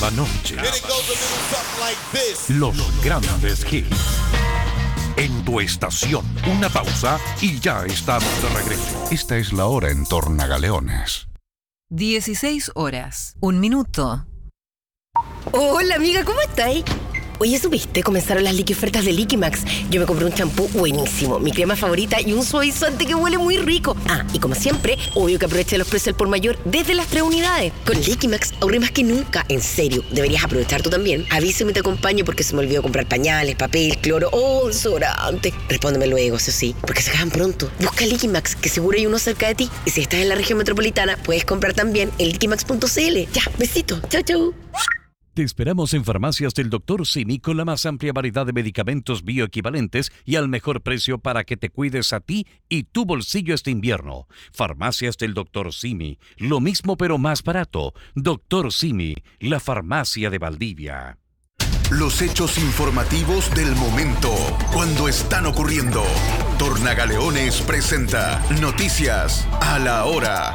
La noche. Los grandes hits. En tu estación, una pausa y ya estamos de regreso. Esta es la hora en Tornagaleones. 16 horas, 1 minuto. Hola amiga, ¿cómo estáis? Oye, ¿supiste? Comenzaron las liquiofertas de Liquimax. Yo me compré un champú buenísimo, mi crema favorita y un suavizante que huele muy rico. Ah, y como siempre, obvio que aproveché los precios al por mayor desde las 3 unidades. Con Liquimax ahorré más que nunca. En serio, deberías aprovechar tú también. Avísame y te acompaño porque se me olvidó comprar pañales, papel, cloro o desodorante. Respóndeme luego, eso sí, porque se acaban pronto. Busca Liquimax, que seguro hay uno cerca de ti. Y si estás en la región metropolitana, puedes comprar también en liquimax.cl. Ya, besito. Chau, chau. Te esperamos en Farmacias del Dr. Simi con la más amplia variedad de medicamentos bioequivalentes y al mejor precio para que te cuides a ti y tu bolsillo este invierno. Farmacias del Dr. Simi, lo mismo pero más barato. Dr. Simi, la farmacia de Valdivia. Los hechos informativos del momento, cuando están ocurriendo. Tornagaleones presenta Noticias a la Hora.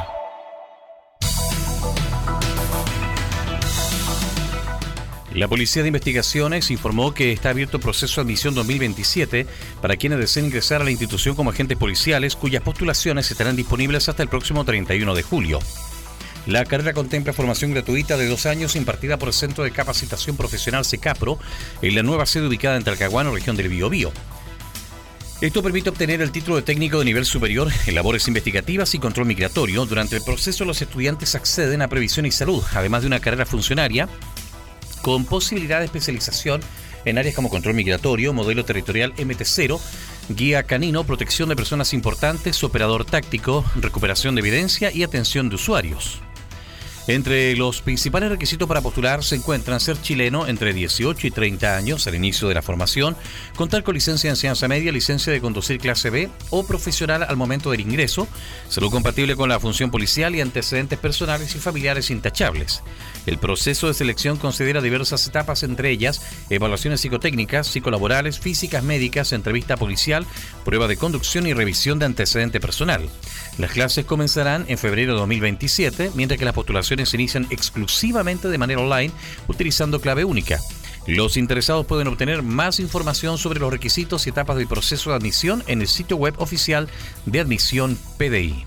La Policía de Investigaciones informó que está abierto el proceso de admisión 2027 para quienes deseen ingresar a la institución como agentes policiales, cuyas postulaciones estarán disponibles hasta el próximo 31 de julio. La carrera contempla formación gratuita de 2 años impartida por el Centro de Capacitación Profesional CECAPRO en la nueva sede ubicada en Talcahuano, región del Biobío. Esto permite obtener el título de técnico de nivel superior en labores investigativas y control migratorio. Durante el proceso, los estudiantes acceden a previsión y salud, además de una carrera funcionaria con posibilidad de especialización en áreas como control migratorio, modelo territorial MT0, guía canino, protección de personas importantes, operador táctico, recuperación de evidencia y atención de usuarios. Entre los principales requisitos para postular se encuentran ser chileno entre 18 y 30 años al inicio de la formación, contar con licencia de enseñanza media, licencia de conducir clase B o profesional al momento del ingreso, salud compatible con la función policial y antecedentes personales y familiares intachables. El proceso de selección considera diversas etapas, entre ellas evaluaciones psicotécnicas, psicolaborales, físicas, médicas, entrevista policial, prueba de conducción y revisión de antecedente personal. Las clases comenzarán en febrero de 2027, mientras que las postulaciones se inician exclusivamente de manera online, utilizando clave única. Los interesados pueden obtener más información sobre los requisitos y etapas del proceso de admisión en el sitio web oficial de Admisión PDI.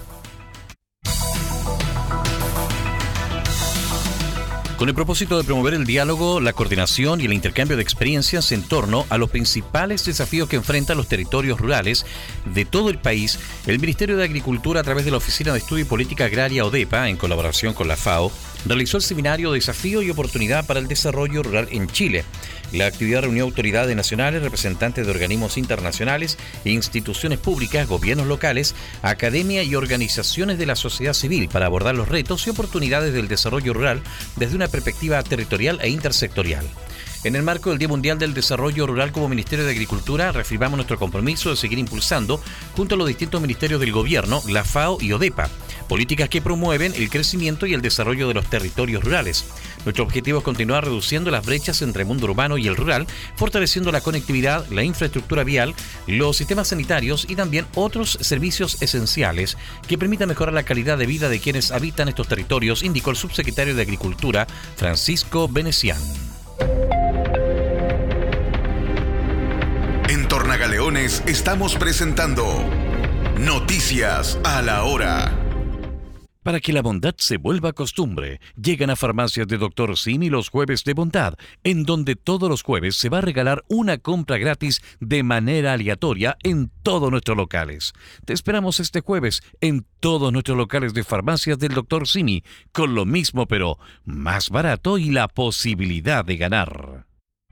Con el propósito de promover el diálogo, la coordinación y el intercambio de experiencias en torno a los principales desafíos que enfrentan los territorios rurales de todo el país, el Ministerio de Agricultura, a través de la Oficina de Estudio y Política Agraria ODEPA, en colaboración con la FAO, realizó el seminario Desafío y Oportunidad para el Desarrollo Rural en Chile. La actividad reunió autoridades nacionales, representantes de organismos internacionales, instituciones públicas, gobiernos locales, academia y organizaciones de la sociedad civil para abordar los retos y oportunidades del desarrollo rural desde una perspectiva territorial e intersectorial. En el marco del Día Mundial del Desarrollo Rural, como Ministerio de Agricultura, reafirmamos nuestro compromiso de seguir impulsando, junto a los distintos ministerios del gobierno, la FAO y ODEPA, políticas que promueven el crecimiento y el desarrollo de los territorios rurales. Nuestro objetivo es continuar reduciendo las brechas entre el mundo urbano y el rural, fortaleciendo la conectividad, la infraestructura vial, los sistemas sanitarios y también otros servicios esenciales que permitan mejorar la calidad de vida de quienes habitan estos territorios, indicó el subsecretario de Agricultura, Francisco Venecián. En Tornagaleones estamos presentando Noticias a la Hora. Para que la bondad se vuelva costumbre, llegan a Farmacias de Dr. Simi los jueves de bondad, en donde todos los jueves se va a regalar una compra gratis de manera aleatoria en todos nuestros locales. Te esperamos este jueves en todos nuestros locales de Farmacias del Dr. Simi, con lo mismo pero más barato y la posibilidad de ganar.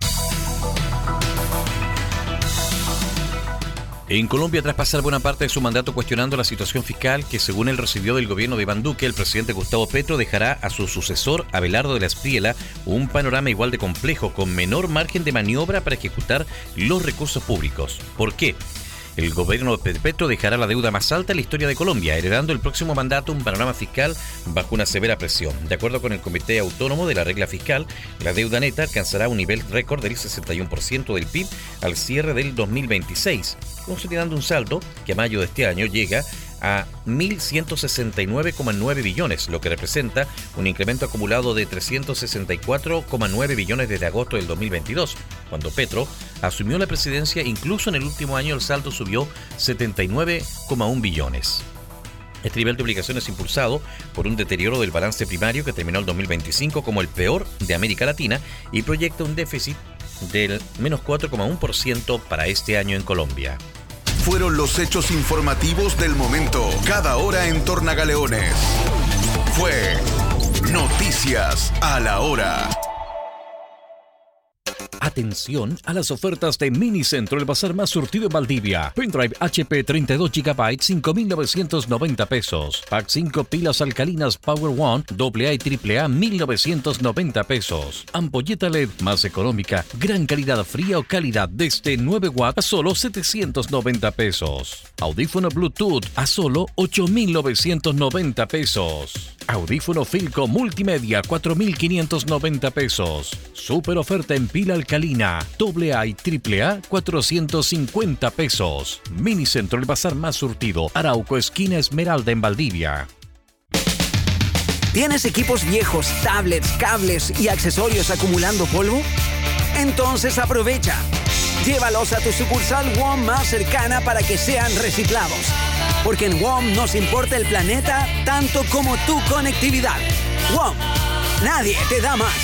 En Colombia, tras pasar buena parte de su mandato cuestionando la situación fiscal que según él recibió del gobierno de Iván Duque, el presidente Gustavo Petro dejará a su sucesor, Abelardo de la Espriella, un panorama igual de complejo, con menor margen de maniobra para ejecutar los recursos públicos. ¿Por qué? El gobierno de Petro dejará la deuda más alta en la historia de Colombia, heredando el próximo mandato un panorama fiscal bajo una severa presión. De acuerdo con el Comité Autónomo de la Regla Fiscal, la deuda neta alcanzará un nivel récord del 61% del PIB al cierre del 2026, consolidando un saldo que a mayo de este año llega a 1.169,9 billones, lo que representa un incremento acumulado de 364,9 billones desde agosto del 2022, cuando Petro asumió la presidencia. Incluso en el último año el saldo subió 79,1 billones. Este nivel de obligaciones impulsado por un deterioro del balance primario que terminó el 2025 como el peor de América Latina y proyecta un déficit del menos 4,1% para este año en Colombia. Fueron los hechos informativos del momento, cada hora en Tornagaleones. Fue Noticias a la Hora. Atención a las ofertas de Minicentro, el bazar más surtido en Valdivia. Pendrive HP 32 GB, 5.990 pesos. Pack 5 pilas alcalinas Power One, AA y AAA, 1.990 pesos. Ampolleta LED más económica, gran calidad fría o calidad desde 9 watts a solo 790 pesos. Audífono Bluetooth a solo 8.990 pesos. Audífono Filco Multimedia, 4.590 pesos. Super oferta en pila alcalina, AA y AAA, 450 pesos. Minicentro, el bazar más surtido, Arauco, esquina Esmeralda en Valdivia. ¿Tienes equipos viejos, tablets, cables y accesorios acumulando polvo? Entonces aprovecha. Llévalos a tu sucursal WOM más cercana para que sean reciclados. Porque en WOM nos importa el planeta tanto como tu conectividad. WOM, nadie te da más.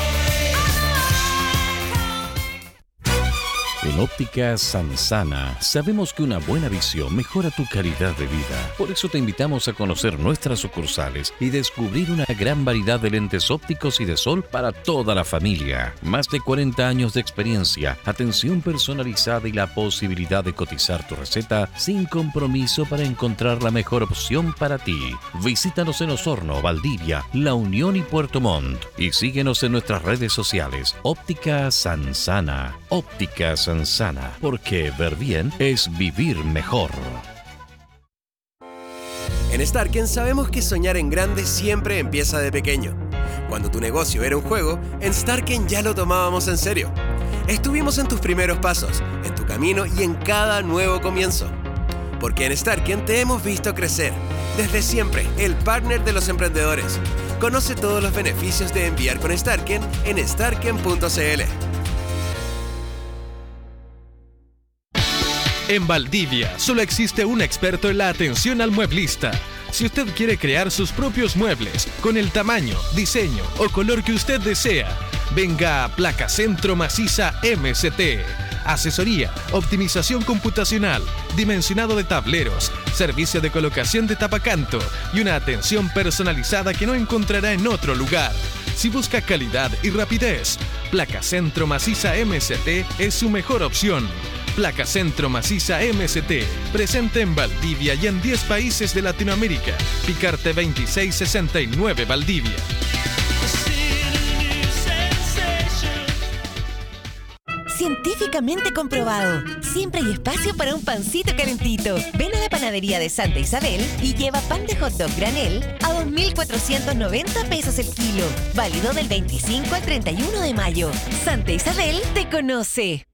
En Óptica Sansana sabemos que una buena visión mejora tu calidad de vida. Por eso te invitamos a conocer nuestras sucursales y descubrir una gran variedad de lentes ópticos y de sol para toda la familia. Más de 40 años de experiencia, atención personalizada y la posibilidad de cotizar tu receta sin compromiso para encontrar la mejor opción para ti. Visítanos en Osorno, Valdivia, La Unión y Puerto Montt. Y síguenos en nuestras redes sociales. Óptica Sansana. Óptica Sansana, porque ver bien es vivir mejor. En Starken sabemos que soñar en grande siempre empieza de pequeño. Cuando tu negocio era un juego, en Starken ya lo tomábamos en serio. Estuvimos en tus primeros pasos, en tu camino y en cada nuevo comienzo. Porque en Starken te hemos visto crecer. Desde siempre, el partner de los emprendedores. Conoce todos los beneficios de enviar con Starken en starken.cl. En Valdivia solo existe un experto en la atención al mueblista. Si usted quiere crear sus propios muebles con el tamaño, diseño o color que usted desea, venga a Placa Centro Maciza MST. Asesoría, optimización computacional, dimensionado de tableros, servicio de colocación de tapacanto y una atención personalizada que no encontrará en otro lugar. Si busca calidad y rapidez, Placa Centro Maciza MST es su mejor opción. Placa Centro Maciza MST, presente en Valdivia y en 10 países de Latinoamérica. Picarte 2669 Valdivia. Científicamente comprobado. Siempre hay espacio para un pancito calentito. Ven a la panadería de Santa Isabel y lleva pan de hot dog granel a 2.490 pesos el kilo. Válido del 25 al 31 de mayo. Santa Isabel te conoce.